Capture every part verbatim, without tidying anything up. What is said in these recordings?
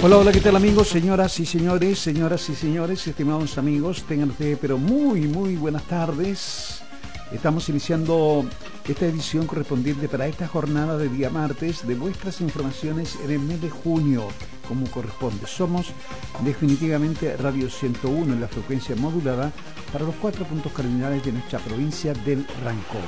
Hola, hola, ¿qué tal amigos, señoras y señores, señoras y señores, estimados amigos? Tengan ustedes pero muy, muy buenas tardes. Estamos iniciando esta edición correspondiente para esta jornada de día martes de vuestras informaciones en el mes de junio, como corresponde. Somos definitivamente Radio ciento uno en la frecuencia modulada para los cuatro puntos cardinales de nuestra provincia del Rancagua.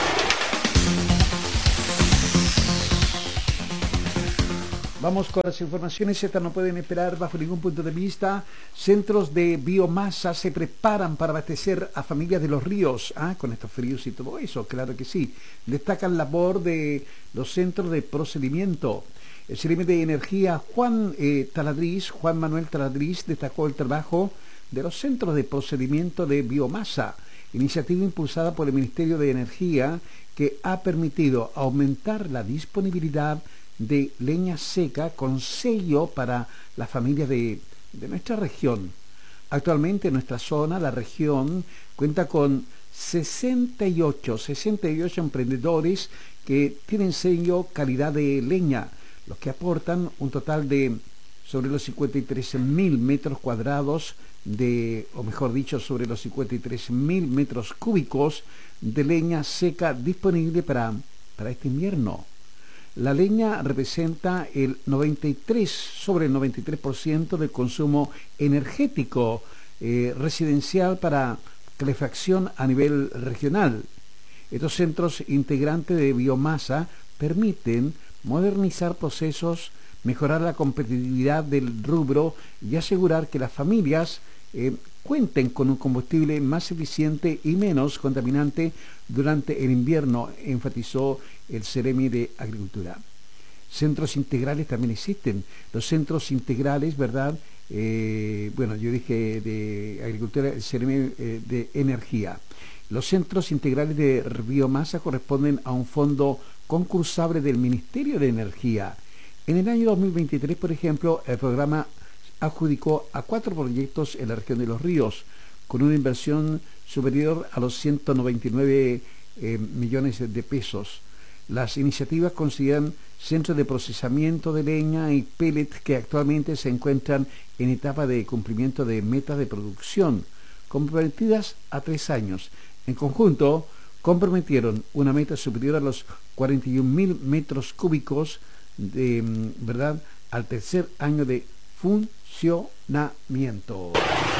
Vamos con las informaciones. Estas no pueden esperar bajo ningún punto de vista. Centros de biomasa se preparan para abastecer a familias de los ríos, ¿ah? Con estos fríos y todo eso, claro que sí. Destacan la labor de los centros de procedimiento. El secretario de Energía, Juan eh, Taladriz, Juan Manuel Taladriz, destacó el trabajo de los centros de procedimiento de biomasa, iniciativa impulsada por el Ministerio de Energía que ha permitido aumentar la disponibilidad de leña seca con sello para las familias de, de nuestra región. Actualmente en nuestra zona, la región, cuenta con sesenta y ocho emprendedores que tienen sello calidad de leña, los que aportan un total de sobre los cincuenta y tres mil metros cuadrados de, o mejor dicho, sobre los cincuenta y tres mil metros cúbicos de leña seca disponible para, para este invierno. La leña representa el noventa y tres, sobre el noventa y tres por ciento del consumo energético eh, residencial para calefacción a nivel regional. Estos centros integrantes de biomasa permiten modernizar procesos, mejorar la competitividad del rubro y asegurar que las familias eh, cuenten con un combustible más eficiente y menos contaminante durante el invierno, enfatizó el Ceremi de Agricultura. Centros integrales también existen. Los centros integrales, ¿verdad? Eh, bueno, yo dije de Agricultura, el Ceremi eh, de Energía. Los centros integrales de biomasa corresponden a un fondo concursable del Ministerio de Energía. En el año dos mil veintitrés, por ejemplo, el programa adjudicó a cuatro proyectos en la región de Los Ríos, con una inversión superior a los ciento noventa y nueve eh, millones de pesos. Las iniciativas consideran centros de procesamiento de leña y pellet que actualmente se encuentran en etapa de cumplimiento de metas de producción, comprometidas a tres años. En conjunto, comprometieron una meta superior a los cuarenta y un mil metros cúbicos de, ¿verdad?, al tercer año de funcionamiento.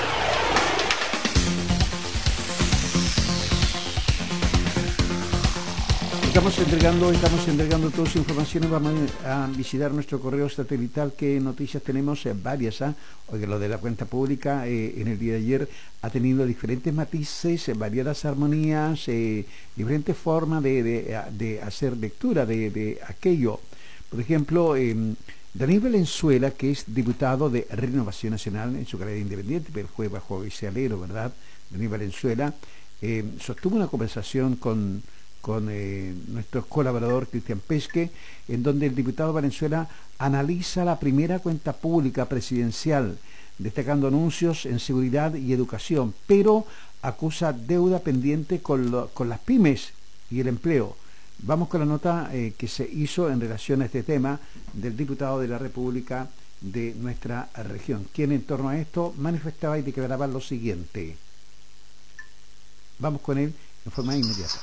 Estamos entregando, estamos entregando todas las informaciones. Vamos a visitar nuestro correo satelital. ¿Qué noticias tenemos? Eh, varias. ¿eh? Oye, lo de la cuenta pública eh, en el día de ayer ha tenido diferentes matices, eh, variadas armonías, eh, diferentes formas de, de, de hacer lectura de, de aquello. Por ejemplo, eh, Daniel Valenzuela, que es diputado de Renovación Nacional en su calidad independiente, pero fue bajo ese alero, ¿verdad? Daniel Valenzuela eh, sostuvo una conversación con con eh, nuestro colaborador Cristian Pesque, en donde el diputado Valenzuela analiza la primera cuenta pública presidencial, destacando anuncios en seguridad y educación, pero acusa deuda pendiente con, lo, con las pymes y el empleo. Vamos con la nota eh, que se hizo en relación a este tema del diputado de la República de nuestra región, quien en torno a esto manifestaba y declaraba lo siguiente. Vamos con él en forma inmediata.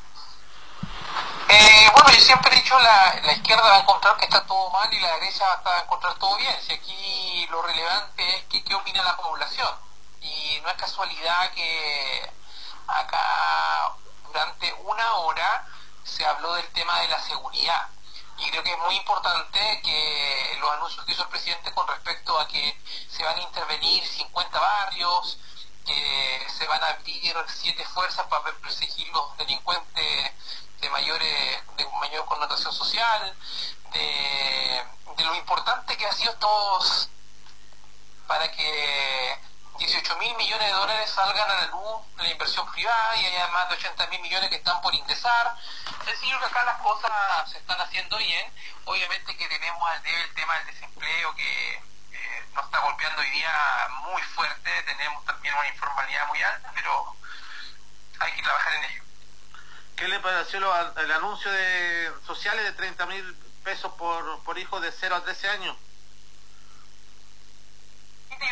Eh, bueno, yo siempre he dicho la, la izquierda va a encontrar que está todo mal y la derecha va a encontrar todo bien. Si aquí lo relevante es que qué opina la población. Y no es casualidad que acá durante una hora se habló del tema de la seguridad. Y creo que es muy importante que los anuncios que hizo el presidente con respecto a que se van a intervenir cincuenta barrios, que se van a abrir siete fuerzas para perseguir los delincuentes de mayores de mayor connotación social, de, de lo importante que ha sido estos para que dieciocho mil millones de dólares salgan a la luz de la inversión privada y haya más de ochenta mil millones que están por ingresar. Es decir, que acá las cosas se están haciendo bien. Obviamente que tenemos al debe el tema del desempleo que eh, nos está golpeando hoy día muy fuerte, tenemos también una informalidad muy alta, pero hay que trabajar en ello. ¿Qué le pareció lo, el anuncio de sociales de treinta mil pesos por, por hijo de cero a trece años?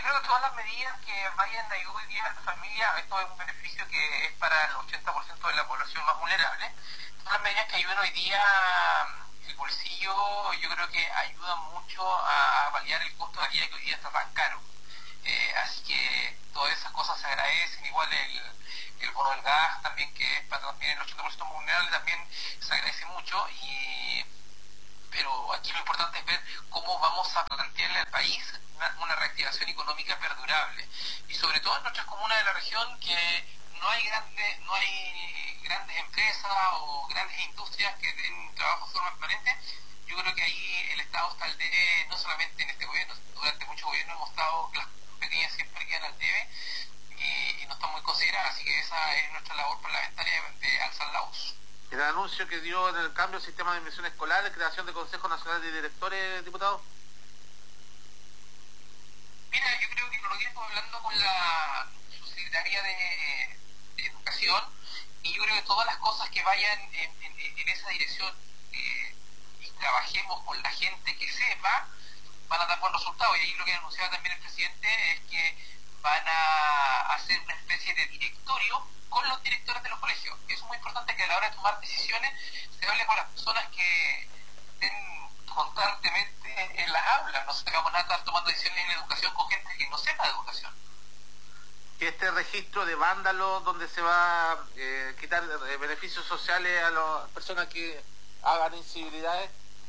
creo que todas las medidas que vayan de ayuda hoy día a la familia, esto es un beneficio que es para el ochenta por ciento de la población más vulnerable. Todas las medidas que ayudan hoy día el bolsillo, yo creo que ayudan mucho a paliar el costo de la vida que hoy día está tan caro. Eh, así que todas esas cosas se agradecen, igual el, el bono del gas también, que es para también el ochenta por ciento más vulnerable, también se agradece mucho. Y pero aquí lo importante es ver cómo vamos a plantearle al país una, una reactivación económica perdurable, y sobre todo en nuestras comunas de la región, que no hay grandes no hay grandes empresas o grandes industrias que den trabajo de forma permanente. Yo creo que ahí el Estado está al debe, no solamente en este gobierno, durante muchos gobiernos hemos estado que las pequeñas siempre quedan al debe y, y no están muy consideradas, así que esa es nuestra labor parlamentaria, de alzar la voz. El anuncio que dio en el cambio del sistema de admisión escolar, la creación del Consejo Nacional de Directores, diputado. Mira, yo creo que lo que estamos hablando con la subsecretaría de, de Educación, y yo creo que todas las cosas que vayan en, en, en esa dirección eh, y trabajemos con la gente que sepa, van a dar buenos resultados. Y ahí lo que anunciaba también el presidente es que van a hacer una especie de directorio con los directores de los colegios. Eso es muy importante, que a la hora de tomar decisiones se hable con las personas que estén constantemente en las aulas. No se vamos a estar tomando decisiones en educación con gente que no sepa de educación. Que este registro de vándalos, donde se va a eh, quitar eh, beneficios sociales a las personas que hagan incivilidades.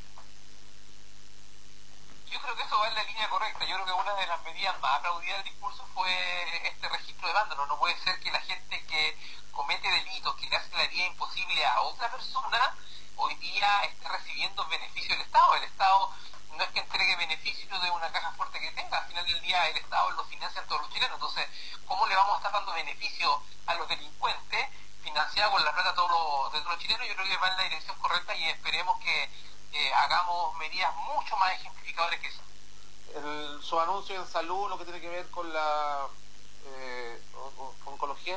Yo creo que eso va en la línea correcta. Yo creo que una de las medidas más aplaudidas del discurso fue este registro de vándalos. No puede ser que la gente que comete delitos, que le hace la vida imposible a otra persona, hoy día esté recibiendo beneficio del Estado. El Estado no es que entregue beneficio de una caja fuerte que tenga, al final del día el Estado lo financia todos los chilenos. Entonces, ¿cómo le vamos a estar dando beneficio a los delincuentes financiados con la plata de todos los, de todos los chilenos? Yo creo que va en la dirección correcta y esperemos que eh, hagamos medidas mucho más ejemplificadoras que eso. El, su anuncio en salud, lo que tiene que ver con la eh, oncología.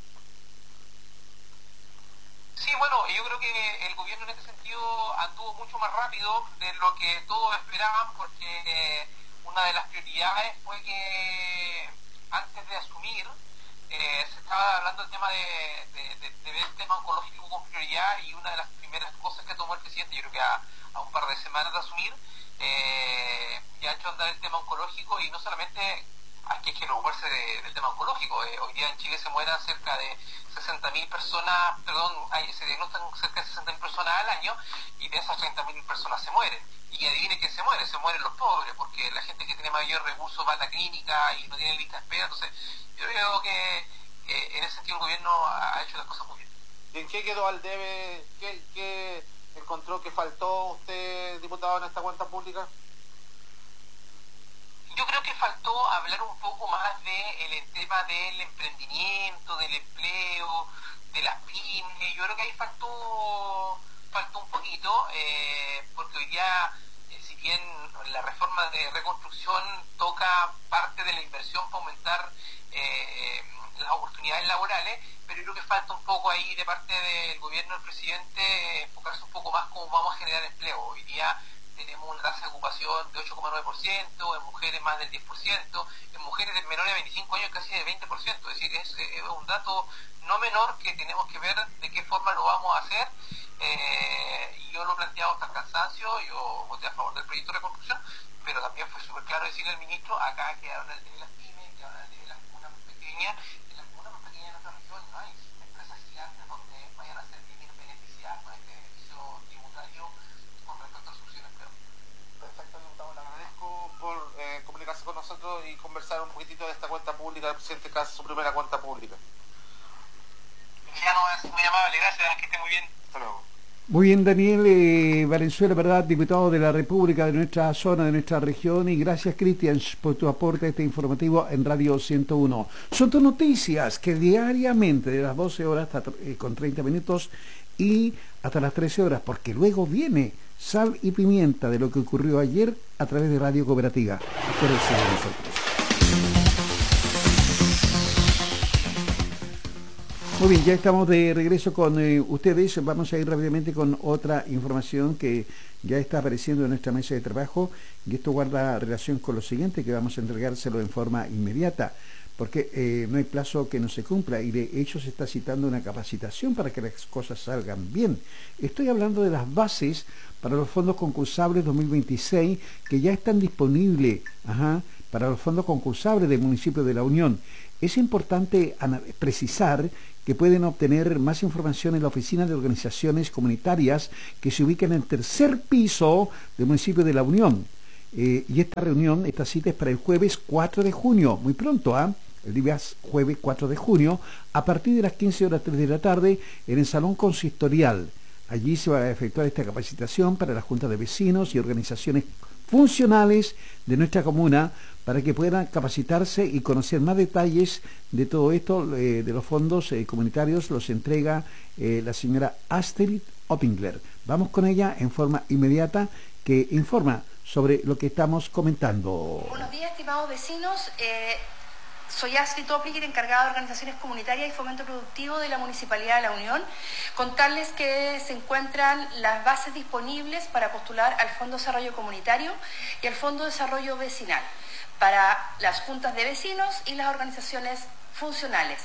Sí, bueno, yo creo que el gobierno en este sentido anduvo mucho más rápido de lo que todos esperaban, porque eh, una de las prioridades fue que antes de asumir eh, se estaba hablando del tema de, de, de, de ver el tema oncológico con prioridad, y una de las primeras cosas que tomó el presidente, yo creo que a, a un par de semanas de asumir, eh, ya ha hecho andar el tema oncológico. Y no solamente hay que preocuparse de, del tema oncológico. Eh, hoy día en Chile se mueran cerca de sesenta mil personas, perdón, hay, se diagnostican cerca de sesenta mil personas al año, y de esas treinta mil personas se mueren. Y adivine quién se muere, se mueren los pobres, porque la gente que tiene mayor recurso va a la clínica y no tiene lista de espera. Entonces, yo creo que eh, en ese sentido el gobierno ha hecho las cosas muy bien. ¿Y en qué quedó al debe? ¿Qué, qué encontró que faltó usted, diputado, en esta cuenta pública? Yo creo que faltó hablar un poco más del de tema del emprendimiento, del empleo, de las pymes. Yo creo que ahí faltó faltó un poquito, eh, porque hoy día, eh, si bien la reforma de reconstrucción toca parte de la inversión para aumentar eh, las oportunidades laborales, pero yo creo que falta un poco ahí de parte del gobierno del presidente eh, enfocarse un poco más cómo vamos a generar empleo. Hoy día tenemos una tasa de ocupación de ocho coma nueve por ciento, en mujeres más del diez por ciento, en mujeres de menores de veinticinco años casi de veinte por ciento. Es decir, es, es un dato no menor que tenemos que ver de qué forma lo vamos a hacer. Eh, y yo lo he planteado hasta el cansancio. Yo voté a favor del proyecto de reconstrucción, pero también fue súper claro decirle al ministro, acá quedaron el de las pymes, quedaron el de las comunas más pequeñas. En las comunas más pequeñas de nuestra región no hay empresas gigantes donde vayan a ser bien beneficiadas con este beneficio tributario con respecto a sus subsidios. Perfecto, diputado, le agradezco por eh, comunicarse con nosotros y conversar un poquitito de esta cuenta pública del presidente Kast, su primera cuenta pública. Ya no, es muy amable, gracias, que esté muy bien. Hasta luego. Muy bien, Daniel eh, Valenzuela, ¿verdad? Diputado de la República, de nuestra zona, de nuestra región, y gracias, Cristian, por tu aporte a este informativo en Radio ciento uno. Son tus noticias que diariamente, de las doce horas hasta, eh, con treinta minutos y hasta las trece horas, porque luego viene Sal y Pimienta de lo que ocurrió ayer a través de Radio Cooperativa. Acuérdense de nosotros. Muy bien, ya estamos de regreso con eh, ustedes. Vamos a ir rápidamente con otra información que ya está apareciendo en nuestra mesa de trabajo, y esto guarda relación con lo siguiente, que vamos a entregárselo en forma inmediata, porque eh, no hay plazo que no se cumpla, y de hecho se está citando una capacitación para que las cosas salgan bien. Estoy hablando de las bases para los fondos concursables dos mil veintiséis, que ya están disponibles ajá, para los fondos concursables del municipio de La Unión. Es importante precisar que pueden obtener más información en la Oficina de Organizaciones Comunitarias, que se ubica en el tercer piso del municipio de La Unión. Eh, y esta reunión, esta cita es para el jueves cuatro de junio, muy pronto, ¿ah? ¿eh? El día jueves cuatro de junio, a partir de las quince horas tres de la tarde, en el Salón Consistorial. Allí se va a efectuar esta capacitación para la Junta de Vecinos y organizaciones funcionales de nuestra comuna, para que puedan capacitarse y conocer más detalles de todo esto, eh, de los fondos eh, comunitarios. Los entrega eh, la señora Astrid Oppingler. Vamos con ella en forma inmediata, que informa sobre lo que estamos comentando. Buenos días, estimados vecinos. Eh, soy Astrid Oppingler, encargada de Organizaciones Comunitarias y Fomento Productivo de la Municipalidad de La Unión. Contarles que se encuentran las bases disponibles para postular al Fondo de Desarrollo Comunitario y al Fondo de Desarrollo Vecinal para las juntas de vecinos y las organizaciones funcionales.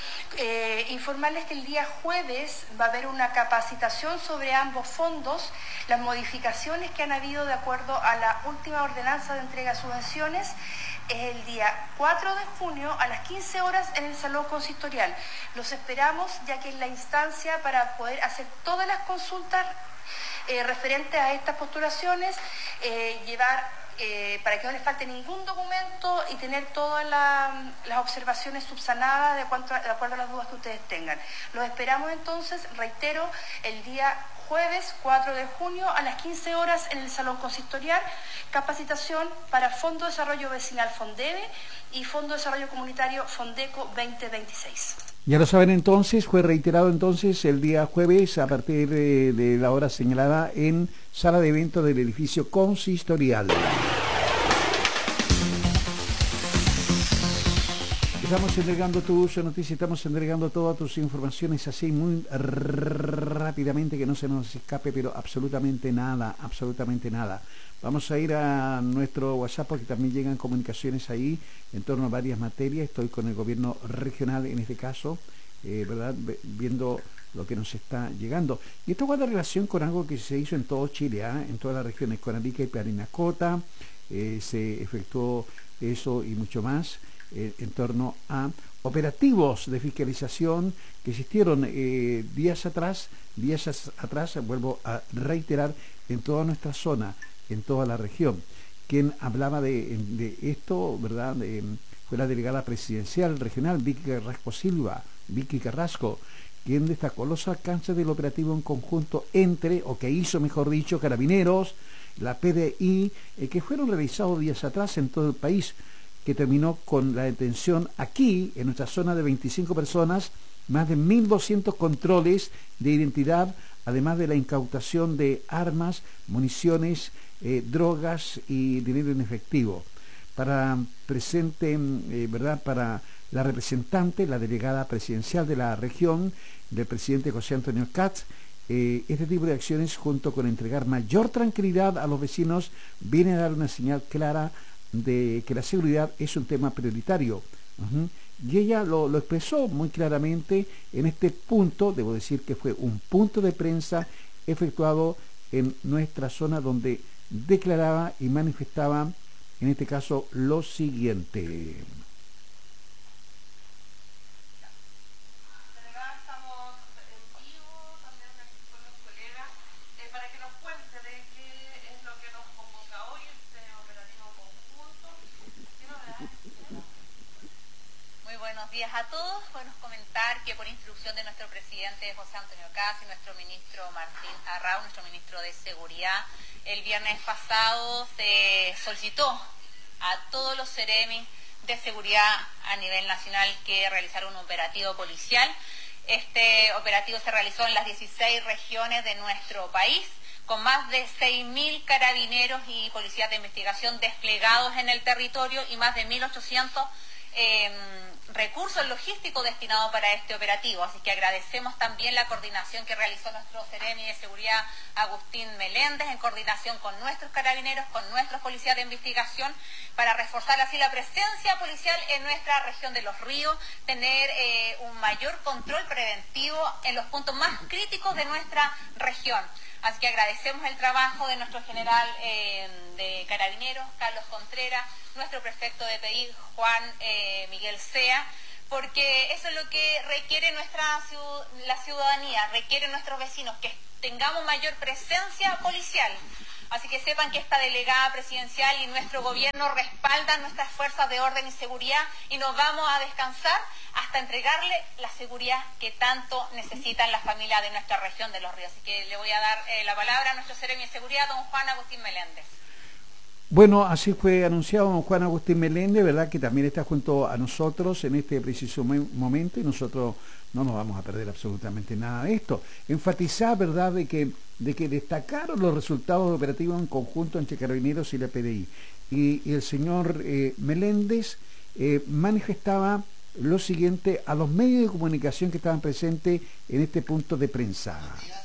Eh, informarles que el día jueves va a haber una capacitación sobre ambos fondos, las modificaciones que han habido de acuerdo a la última ordenanza de entrega de subvenciones. Es el día cuatro de junio a las quince horas en el Salón Consistorial. Los esperamos, ya que es la instancia para poder hacer todas las consultas eh, referentes a estas postulaciones, eh, llevar Eh, para que no les falte ningún documento y tener todas la, las observaciones subsanadas de, cuanto, de acuerdo a las dudas que ustedes tengan. Los esperamos entonces, reitero, el día jueves cuatro de junio a las quince horas en el Salón Consistorial, capacitación para Fondo de Desarrollo Vecinal FONDEVE y Fondo de Desarrollo Comunitario FONDECO veinte veintiséis. Ya lo saben entonces, fue reiterado entonces el día jueves a partir de, de la hora señalada en sala de eventos del edificio consistorial. Estamos entregando tus noticias, estamos entregando todas tus informaciones así muy rápidamente, que no se nos escape, pero absolutamente nada, absolutamente nada. Vamos a ir a nuestro WhatsApp, porque también llegan comunicaciones ahí en torno a varias materias. Estoy con el gobierno regional en este caso, eh, ¿verdad? Viendo lo que nos está llegando. Y esto guarda relación con algo que se hizo en todo Chile, ¿eh? En todas las regiones, con Arica y Parinacota, eh, se efectuó eso y mucho más, eh, en torno a operativos de fiscalización que existieron eh, días atrás, días atrás, vuelvo a reiterar, en toda nuestra zona, en toda la región. Quien hablaba de, de esto, ¿verdad? De, fue la delegada presidencial regional, Vicky Carrasco Silva, Vicky Carrasco, quien destacó los alcances del operativo en conjunto entre, o que hizo, mejor dicho, Carabineros, la P D I, eh, que fueron realizados días atrás en todo el país, que terminó con la detención aquí, en nuestra zona, de veinticinco personas, más de mil doscientos controles de identidad, además de la incautación de armas, municiones, eh, drogas y dinero en efectivo. Para presente, eh, ¿verdad? Para la representante, la delegada presidencial de la región, del presidente José Antonio Katz, eh, este tipo de acciones, junto con entregar mayor tranquilidad a los vecinos, viene a dar una señal clara de que la seguridad es un tema prioritario. Uh-huh. Y ella lo, lo expresó muy claramente en este punto. Debo decir que fue un punto de prensa efectuado en nuestra zona, donde declaraba y manifestaba, en este caso, lo siguiente. Buenos días a todos. Bueno, comentar que por instrucción de nuestro presidente José Antonio Katz y nuestro ministro Martín Arrau, nuestro ministro de Seguridad, el viernes pasado se solicitó a todos los seremis de seguridad a nivel nacional que realizaron un operativo policial. Este operativo se realizó en las dieciséis regiones de nuestro país, con más de seis mil carabineros y policías de investigación desplegados en el territorio y más de mil ochocientos eh, recursos logísticos destinados para este operativo. Así que agradecemos también la coordinación que realizó nuestro Seremi de Seguridad, Agustín Meléndez, en coordinación con nuestros carabineros, con nuestros policías de investigación, para reforzar así la presencia policial en nuestra región de Los Ríos, tener eh, un mayor control preventivo en los puntos más críticos de nuestra región. Así que agradecemos el trabajo de nuestro general eh, de Carabineros, Carlos Contreras, nuestro prefecto de P I, Juan eh, Miguel Sea, porque eso es lo que requiere nuestra la ciudadanía, requiere nuestros vecinos, que tengamos mayor presencia policial. Así que sepan que esta delegada presidencial y nuestro gobierno respaldan nuestras fuerzas de orden y seguridad, y nos vamos a descansar hasta entregarle la seguridad que tanto necesitan las familias de nuestra región de Los Ríos. Así que le voy a dar eh, la palabra a nuestro Seremi de Seguridad, don Juan Agustín Meléndez. Bueno, así fue anunciado don Juan Agustín Meléndez, ¿verdad?, que también está junto a nosotros en este preciso momento, y nosotros no nos vamos a perder absolutamente nada de esto. Enfatizar, ¿verdad?, de que, de que destacaron los resultados operativos en conjunto entre Carabineros y la P D I. Y, y el señor eh, Meléndez eh, manifestaba lo siguiente a los medios de comunicación que estaban presentes en este punto de prensa.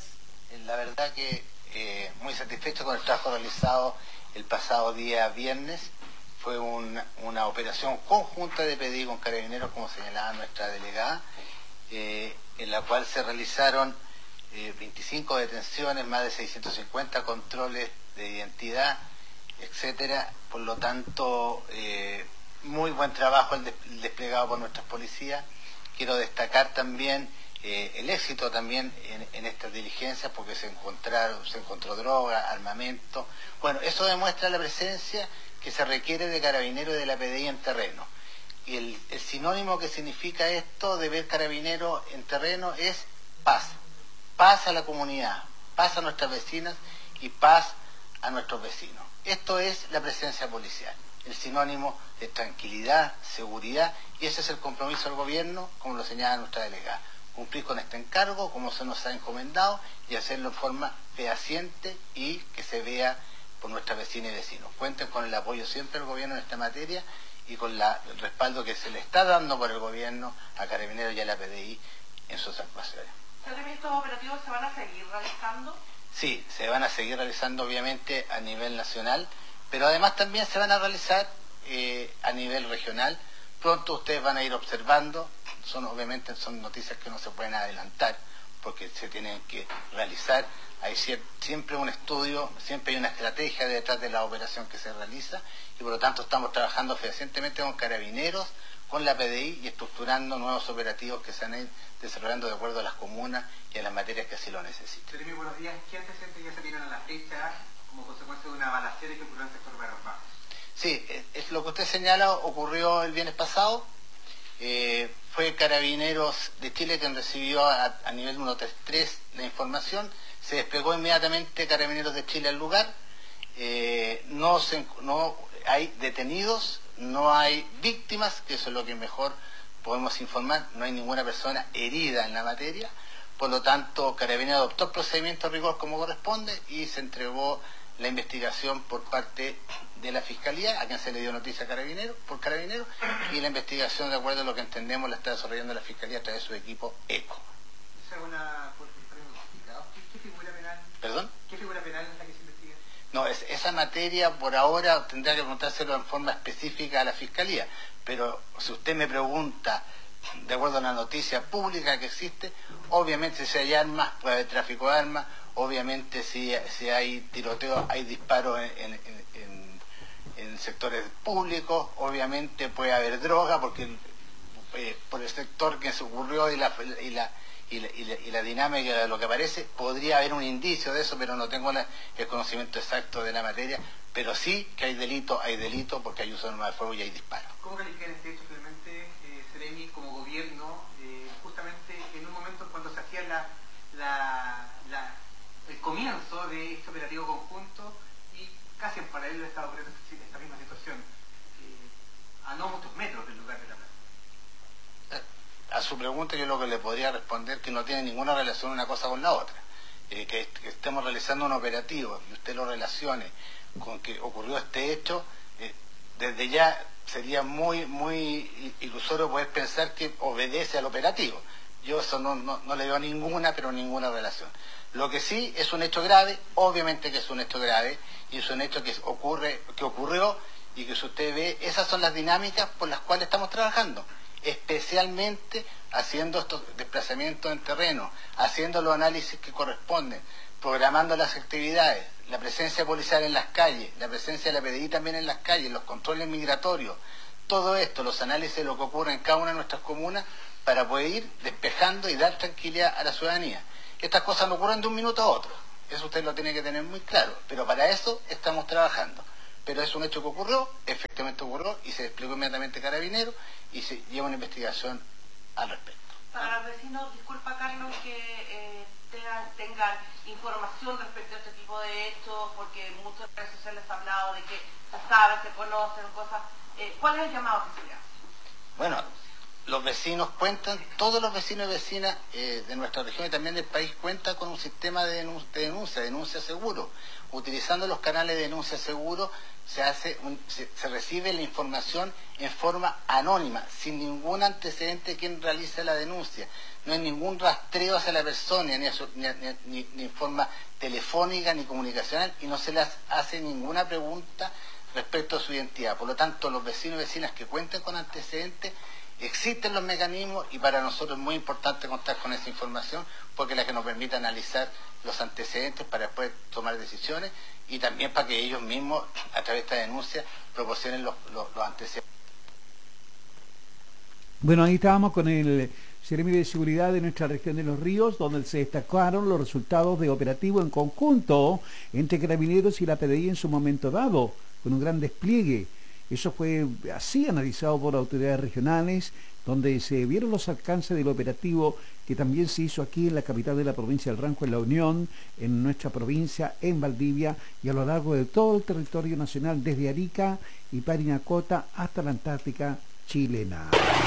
La verdad que eh, muy satisfecho con el trabajo realizado el pasado día viernes. Fue una, una operación conjunta de P D I con Carabineros, como señalaba nuestra delegada, eh, en la cual se realizaron eh, veinticinco detenciones, más de seiscientos cincuenta controles de identidad, etcétera. Por lo tanto, eh, muy buen trabajo el, des el desplegado por nuestras policías. Quiero destacar también eh, el éxito también en, en estas diligencias, porque se encontraron, se encontró droga, armamento. Bueno, eso demuestra la presencia que se requiere de Carabineros y de la P D I en terreno. Y el, el sinónimo que significa esto de ver Carabineros en terreno es paz. Paz a la comunidad, paz a nuestras vecinas y paz a nuestros vecinos. Esto es la presencia policial, el sinónimo de tranquilidad, seguridad, y ese es el compromiso del gobierno, como lo señala nuestra delegada. Cumplir con este encargo, como se nos ha encomendado, y hacerlo en forma fehaciente y que se vea por nuestras vecinas y vecinos. Cuenten con el apoyo siempre del gobierno en esta materia y con la, el respaldo que se le está dando por el gobierno a Carabineros y a la P D I en sus actuaciones. ¿Estos operativos se van a seguir realizando? Sí, se van a seguir realizando obviamente a nivel nacional, pero además también se van a realizar eh, a nivel regional. Pronto ustedes van a ir observando, son obviamente son noticias que no se pueden adelantar porque se tienen que realizar. Hay siempre un estudio, siempre hay una estrategia detrás de la operación que se realiza, y por lo tanto estamos trabajando fehacientemente con Carabineros, con la P D I, y estructurando nuevos operativos que se van a ir desarrollando de acuerdo a las comunas y a las materias que así lo necesiten. Seremi, buenos días. ¿Qué antecedentes ya se tienen a la fecha como consecuencia de una balacera que ocurrió en el sector Barros Bajos? Sí, es, es lo que usted señala, ocurrió el viernes pasado. Eh, fue Carabineros de Chile quien recibió a, a nivel ciento treinta y tres la información. Se desplegó inmediatamente Carabineros de Chile al lugar. Eh, no, se, no hay detenidos, no hay víctimas, que eso es lo que mejor podemos informar. No hay ninguna persona herida en la materia. Por lo tanto, Carabineros adoptó el procedimiento de rigor como corresponde y se entregó la investigación por parte de la Fiscalía, a quien se le dio noticia a Carabineros, por Carabineros, y la investigación, de acuerdo a lo que entendemos, la está desarrollando la Fiscalía a través de su equipo ECO. ¿Esa es una por investigado? ¿Qué, ¿Qué figura penal? ¿Perdón? ¿Qué figura penal es la que se investiga? No, es, esa materia por ahora tendrá que preguntárselo en forma específica a la Fiscalía, pero si usted me pregunta, de acuerdo a la noticia pública que existe, obviamente si hay armas, puede haber tráfico de armas, obviamente si, si hay tiroteo, hay disparos en, en, en, en sectores públicos, obviamente puede haber droga, porque eh, por el sector que se ocurrió y la, y, la, y, la, y, la, y la dinámica de lo que aparece, podría haber un indicio de eso, pero no tengo la, el conocimiento exacto de la materia, pero sí que hay delito, hay delito porque hay uso de arma de fuego y hay disparos. ¿Cómo califican este hecho finalmente, eh, Seremi, como gobierno, eh, justamente en un momento cuando se hacía la, la, la, el comienzo de este operativo conjunto y casi en paralelo estaba ocurriendo esta misma situación, eh, a no muchos metros del lugar de la plaza? A su pregunta yo lo que le podría responder que no tiene ninguna relación una cosa con la otra. Eh, que, que estemos realizando un operativo y usted lo relacione con que ocurrió este hecho, eh, desde ya sería muy, muy ilusorio poder pensar que obedece al operativo. Yo eso no, no, no le veo ninguna, pero ninguna relación. Lo que sí es un hecho grave, obviamente que es un hecho grave, y es un hecho que ocurre, que ocurrió, y que si usted ve, esas son las dinámicas por las cuales estamos trabajando, especialmente haciendo estos desplazamientos en terreno, haciendo los análisis que corresponden, programando las actividades, la presencia policial en las calles, la presencia de la P D I también en las calles, los controles migratorios, todo esto, los análisis de lo que ocurre en cada una de nuestras comunas, para poder ir despejando y dar tranquilidad a la ciudadanía. Estas cosas no ocurren de un minuto a otro, eso usted lo tiene que tener muy claro, pero para eso estamos trabajando. Pero es un hecho que ocurrió, efectivamente ocurrió, y se desplegó inmediatamente Carabineros, y se lleva una investigación al respecto. Para los vecinos, disculpa Carlos, que eh, tengan, tengan información respecto a este tipo de hechos, porque muchas redes sociales han hablado de que se saben, se conocen, cosas. Eh, ¿Cuál es el llamado que se le hace? Bueno, los vecinos cuentan, todos los vecinos y vecinas eh, de nuestra región y también del país cuentan con un sistema de, denun de denuncia, denuncia seguro. Utilizando los canales de denuncia seguro se hace un, se, se recibe la información en forma anónima, sin ningún antecedente de quien realiza la denuncia. No hay ningún rastreo hacia la persona, ni, ni, ni, ni en forma telefónica ni comunicacional, y no se les hace ninguna pregunta respecto a su identidad. Por lo tanto, los vecinos y vecinas que cuenten con antecedentes, existen los mecanismos, y para nosotros es muy importante contar con esa información porque es la que nos permite analizar los antecedentes para después tomar decisiones, y también para que ellos mismos, a través de esta denuncia, proporcionen los, los, los antecedentes. Bueno, ahí estábamos con el Seremi de Seguridad de nuestra región de Los Ríos, donde se destacaron los resultados de operativo en conjunto entre Carabineros y la P D I en su momento dado, con un gran despliegue. Eso fue así analizado por autoridades regionales, donde se vieron los alcances del operativo que también se hizo aquí en la capital de la provincia del Ranco, en La Unión, en nuestra provincia, en Valdivia, y a lo largo de todo el territorio nacional, desde Arica y Parinacota hasta la Antártica chilena.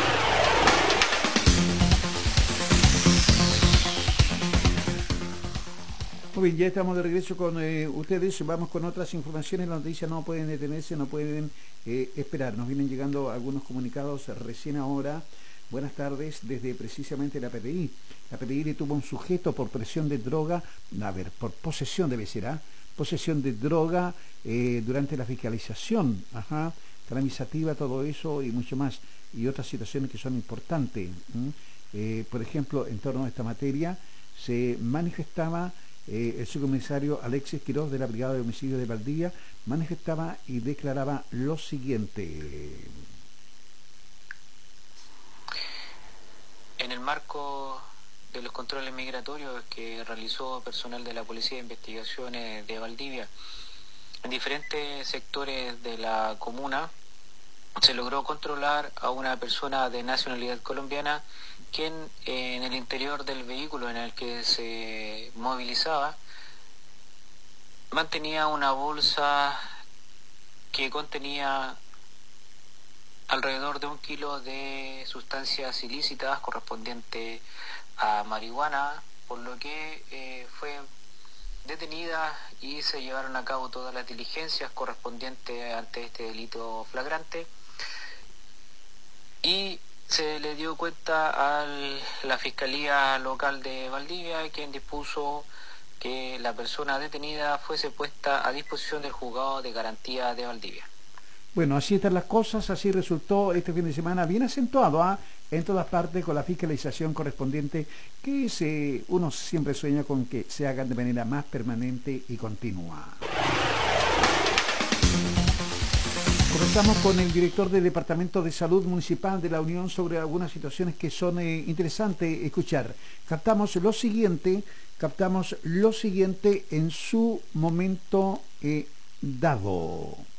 Muy bien, ya estamos de regreso con eh, ustedes. Vamos con otras informaciones. Las noticias no pueden detenerse, no pueden eh, esperar. Nos vienen llegando algunos comunicados recién ahora. Buenas tardes, desde precisamente la P D I. La P D I detuvo a un sujeto por presión de droga, a ver, por posesión debe ser, ¿ah? Posesión de droga eh, durante la fiscalización, ajá, calamizativa, todo eso y mucho más. Y otras situaciones que son importantes. Eh, por ejemplo, en torno a esta materia, se manifestaba... Eh, el subcomisario Alexis Quiroz de la Brigada de Homicidios de Valdivia manifestaba y declaraba lo siguiente. En el marco de los controles migratorios que realizó personal de la Policía de Investigaciones de Valdivia en diferentes sectores de la comuna, se logró controlar a una persona de nacionalidad colombiana quien eh, en el interior del vehículo en el que se movilizaba mantenía una bolsa que contenía alrededor de un kilo de sustancias ilícitas correspondiente a marihuana, por lo que eh, fue detenida y se llevaron a cabo todas las diligencias correspondientes ante este delito flagrante, y se le dio cuenta a la Fiscalía Local de Valdivia, quien dispuso que la persona detenida fuese puesta a disposición del Juzgado de Garantía de Valdivia. Bueno, así están las cosas, así resultó este fin de semana bien acentuado, ¿ah? En todas partes, con la fiscalización correspondiente, que se, uno siempre sueña con que se hagan de manera más permanente y continua. Comenzamos con el director del Departamento de Salud Municipal de La Unión sobre algunas situaciones que son eh, interesantes escuchar. Captamos lo siguiente, captamos lo siguiente en su momento eh, dado.